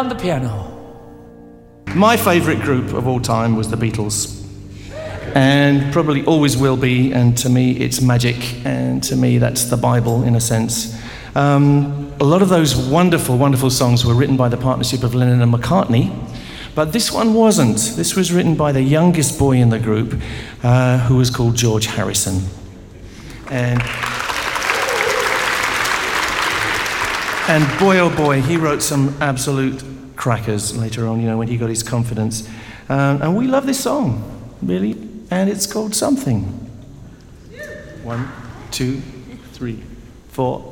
On the piano. My favourite group of all time was the Beatles. And probably always will be, and to me it's magic, and to me that's the Bible in a sense. A lot of those wonderful, wonderful songs were written by the partnership of Lennon and McCartney, but this one wasn't. This was written by the youngest boy in the group, who was called George Harrison. And boy, oh boy, he wrote some absolute crackers later on, when he got his confidence. And we love this song, really, and it's called Something. 1, 2, 3, 4.